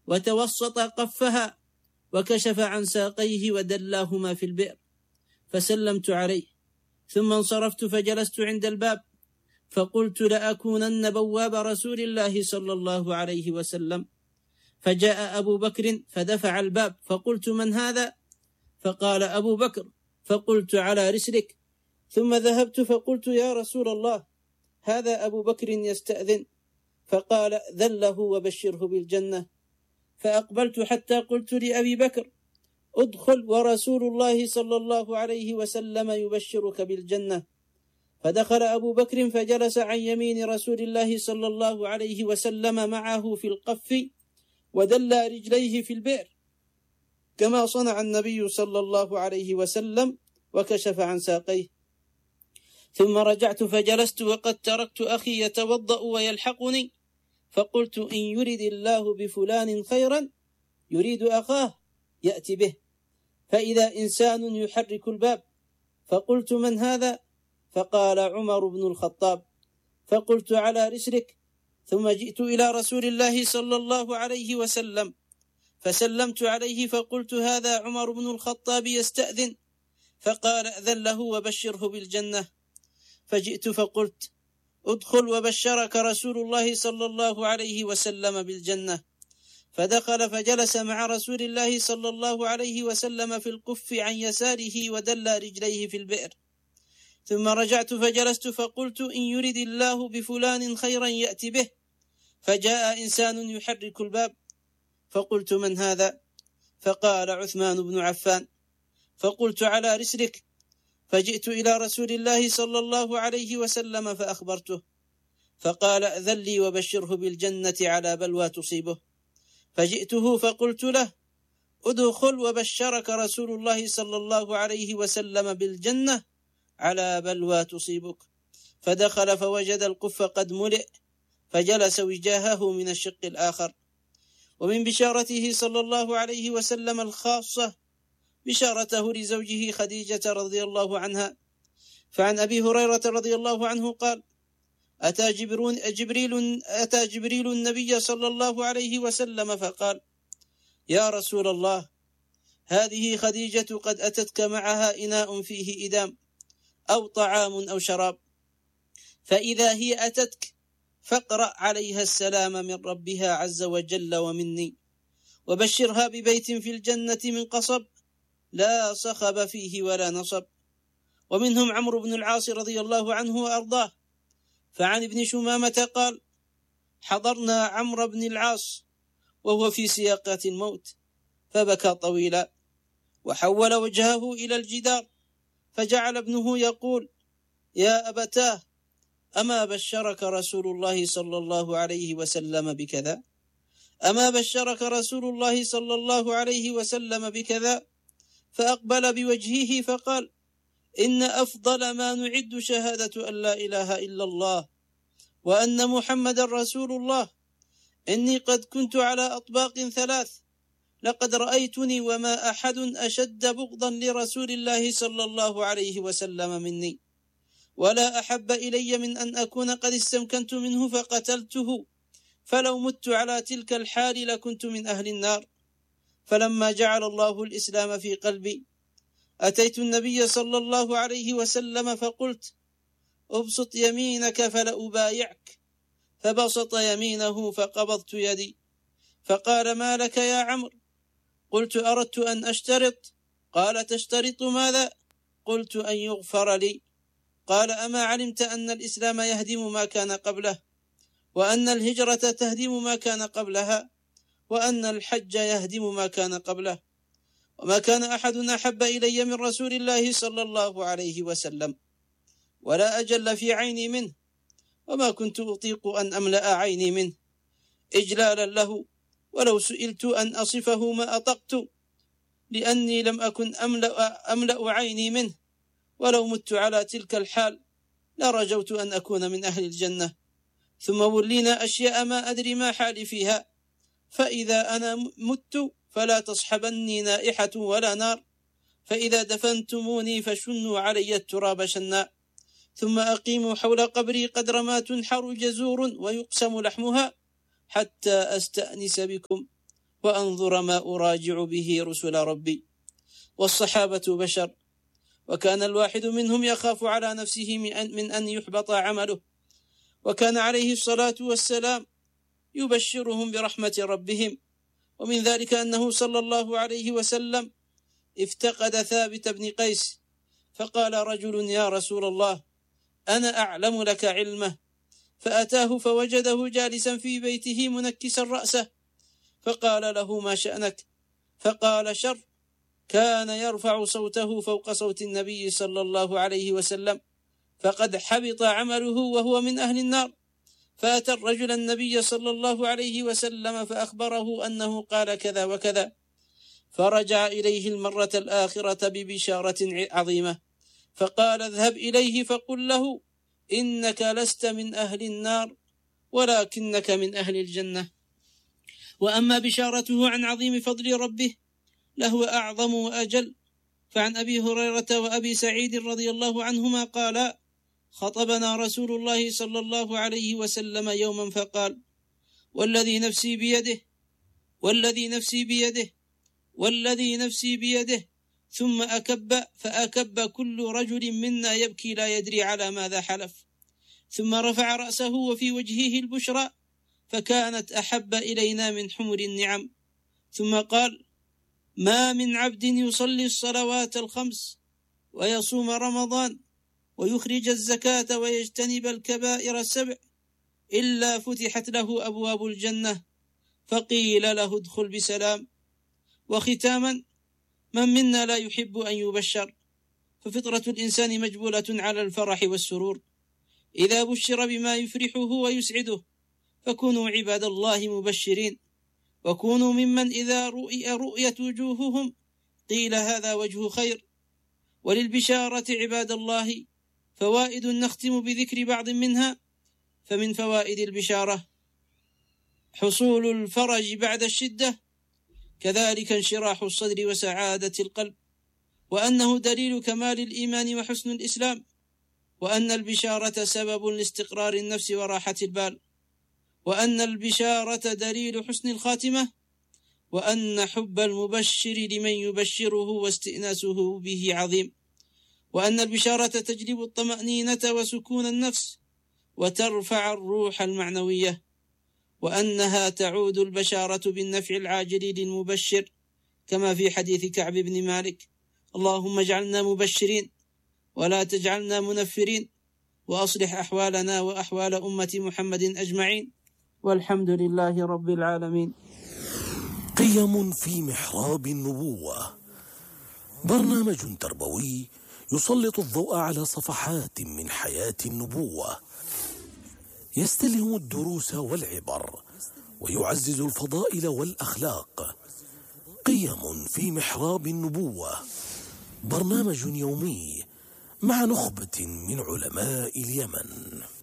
وتوسط قفها وكشف عن ساقيه ودلاهما في البئر، فسلمت عليه، ثم انصرفت فجلست عند الباب، فقلت لأكونن بواب رسول الله صلى الله عليه وسلم. فجاء أبو بكر فدفع الباب، فقلت من هذا؟ فقال أبو بكر، فقلت على رسلك. ثم ذهبت فقلت يا رسول الله هذا أبو بكر يستأذن. فقال ذله وبشره بالجنة. فأقبلت حتى قلت لأبي بكر ادخل ورسول الله صلى الله عليه وسلم يبشرك بالجنة. فدخل أبو بكر فجلس عن يمين رسول الله صلى الله عليه وسلم معه في القف، ودلى رجليه في البئر كما صنع النبي صلى الله عليه وسلم، وكشف عن ساقيه. ثم رجعت فجلست وقد تركت أخي يتوضأ ويلحقني، فقلت إن يرد الله بفلان خيرا يريد أخاه يأتي به. فإذا إنسان يحرك الباب، فقلت من هذا؟ فقال عمر بن الخطاب. فقلت على رسلك. ثم جئت إلى رسول الله صلى الله عليه وسلم فسلمت عليه، فقلت هذا عمر بن الخطاب يستأذن. فقال أذن له وبشره بالجنة. فجئت فقلت ادخل وبشرك رسول الله صلى الله عليه وسلم بالجنة. فدخل فجلس مع رسول الله صلى الله عليه وسلم في القف عن يساره ودلى رجليه في البئر. ثم رجعت فجلست فقلت إن يرد الله بفلان خيرا يأتي به. فجاء إنسان يحرك الباب، فقلت من هذا؟ فقال عثمان بن عفان. فقلت على رسلك. فجئت إلى رسول الله صلى الله عليه وسلم فأخبرته، فقال أذن لي وبشره بالجنة على بلوى تصيبه. فجئته فقلت له ادخل وبشرك رسول الله صلى الله عليه وسلم بالجنة على بلوى تصيبك. فدخل فوجد القف قد ملئ، فجلس وجاهه من الشق الآخر. ومن بشارته صلى الله عليه وسلم الخاصة بشارته لزوجه خديجة رضي الله عنها. فعن أبي هريرة رضي الله عنه قال أتى جبريل النبي صلى الله عليه وسلم فقال يا رسول الله هذه خديجة قد أتتك معها إناء فيه إدام أو طعام أو شراب، فإذا هي أتتك فاقرأ عليها السلام من ربها عز وجل ومني، وبشرها ببيت في الجنة من قصب لا صخب فيه ولا نصب. ومنهم عمرو بن العاص رضي الله عنه وأرضاه. فعن ابن شمامة قال حضرنا عمرو بن العاص وهو في سياقات الموت فبكى طويلا وحول وجهه إلى الجدار، فجعل ابنه يقول يا أبتاه أما بشرك رسول الله صلى الله عليه وسلم بكذا؟ أما بشرك رسول الله صلى الله عليه وسلم بكذا؟ فأقبل بوجهه فقال إن أفضل ما نعد شهادة أن لا إله إلا الله وأن محمد رسول الله. إني قد كنت على أطباق ثلاث، لقد رأيتني وما أحد أشد بغضا لرسول الله صلى الله عليه وسلم مني، ولا أحب إلي من أن أكون قد استمكنت منه فقتلته، فلو مت على تلك الحال لكنت من أهل النار. فلما جعل الله الإسلام في قلبي أتيت النبي صلى الله عليه وسلم فقلت أبسط يمينك فلأبايعك، فبسط يمينه فقبضت يدي. فقال ما لك يا عمرو؟ قلت أردت أن أشترط. قال تشترط ماذا؟ قلت أن يغفر لي. قال أما علمت أن الإسلام يهدم ما كان قبله، وأن الهجرة تهدم ما كان قبلها، وأن الحج يهدم ما كان قبله، وما كان أحد أحب إلي من رسول الله صلى الله عليه وسلم ولا أجل في عيني منه، وما كنت أطيق أن أملأ عيني منه إجلالا له، ولو سئلت أن أصفه ما أطقت، لأني لم أكن أملأ عيني منه، ولو مت على تلك الحال لرجوت أن أكون من أهل الجنة. ثم ولينا أشياء ما أدري ما حالي فيها، فإذا أنا مت فلا تصحبني نائحة ولا نار، فإذا دفنتموني فشنوا علي التراب شنا، ثم أقيموا حول قبري قدر ما تنحر جزور ويقسم لحمها حتى أستأنس بكم، وأنظر ما أراجع به رسل ربي. والصحابة بشر، وكان الواحد منهم يخاف على نفسه من أن يحبط عمله، وكان عليه الصلاة والسلام يبشرهم برحمة ربهم. ومن ذلك أنه صلى الله عليه وسلم افتقد ثابت بن قيس، فقال رجل: يا رسول الله، أنا أعلم لك علمه. فأتاه فوجده جالسا في بيته منكسا رأسه، فقال له: ما شأنك؟ فقال: شر، كان يرفع صوته فوق صوت النبي صلى الله عليه وسلم، فقد حبط عمله وهو من أهل النار. فأتى الرجل النبي صلى الله عليه وسلم فأخبره أنه قال كذا وكذا، فرجع إليه المرة الآخرة ببشارة عظيمة، فقال: اذهب إليه فقل له إنك لست من أهل النار ولكنك من أهل الجنة. وأما بشارته عن عظيم فضل ربه لهو أعظم وأجل. فعن أبي هريرة وأبي سعيد رضي الله عنهما قالا: خطبنا رسول الله صلى الله عليه وسلم يوما فقال: والذي نفسي بيده والذي نفسي بيده والذي نفسي بيده، ثم أكب فأكب كل رجل منا يبكي لا يدري على ماذا حلف، ثم رفع رأسه وفي وجهه البشرى، فكانت أحب إلينا من حمر النعم، ثم قال: ما من عبد يصلي الصلوات الخمس ويصوم رمضان ويخرج الزكاة ويجتنب الكبائر السبع إلا فتحت له أبواب الجنة، فقيل له: ادخل بسلام. وختاما، من منا لا يحب أن يبشر؟ ففطرة الإنسان مجبولة على الفرح والسرور إذا بشر بما يفرحه ويسعده، فكونوا عباد الله مبشرين، وكونوا ممن إذا رؤيت وجوههم قيل هذا وجه خير. وللبشارة عباد الله فوائد نختم بذكر بعض منها. فمن فوائد البشارة حصول الفرج بعد الشدة، كذلك انشراح الصدر وسعادة القلب، وأنه دليل كمال الإيمان وحسن الإسلام، وأن البشارة سبب لاستقرار النفس وراحة البال، وأن البشارة دليل حسن الخاتمة، وأن حب المبشر لمن يبشره واستئناسه به عظيم، وأن البشارة تجلب الطمأنينة وسكون النفس وترفع الروح المعنوية، وأنها تعود البشارة بالنفع العاجل للمبشر، كما في حديث كعب بن مالك: اللهم اجعلنا مبشرين ولا تجعلنا منفرين، وأصلح أحوالنا وأحوال أمة محمد أجمعين، والحمد لله رب العالمين. قيم في محراب النبوة، برنامج تربوي يسلط الضوء على صفحات من حياة النبوة، يستلهم الدروس والعبر ويعزز الفضائل والأخلاق. قيم في محراب النبوة، برنامج يومي مع نخبة من علماء اليمن.